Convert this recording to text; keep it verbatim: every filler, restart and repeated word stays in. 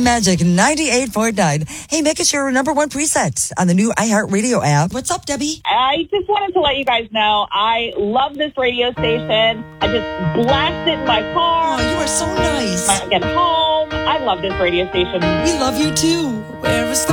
Magic ninety-eight point nine. Hey, make us your number one preset on the new iHeartRadio app. What's up, Debbie? I just wanted to let you guys know I love this radio station. I just blast it in my car. Oh, you are so nice. I get home. I love this radio station. We love you too. Where is the